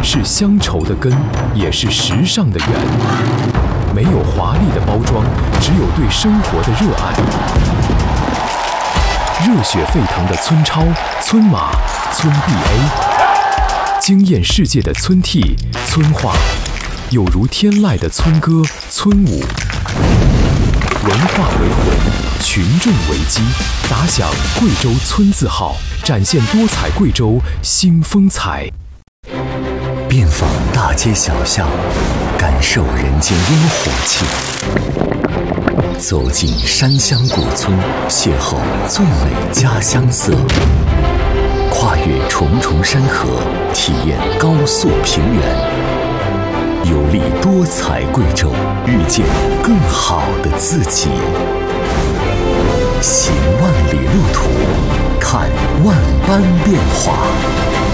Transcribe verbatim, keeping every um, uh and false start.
是乡愁的根，也是时尚的源。没有华丽的包装，只有对生活的热爱。热血沸腾的村超、村马、村 B A， 惊艳世界的村 T、村话，有如天籁的村歌、村舞。文化为魂，群众为基，打响贵州村字号，展现多彩贵州新风采。 遍访大街小巷，感受人间烟火气；走进山乡古村，邂逅最美家乡色；跨越重重山河，体验高速平原。游历多彩贵州，遇见更好的自己。行万里路途，看万般变化。